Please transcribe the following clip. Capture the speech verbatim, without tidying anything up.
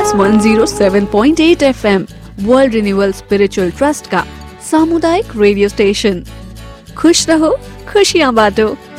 आवाज one zero seven point eight FM world renewal spiritual trust का सामुदायिक radio station. खुश रहो, खुशियाँ बांटो।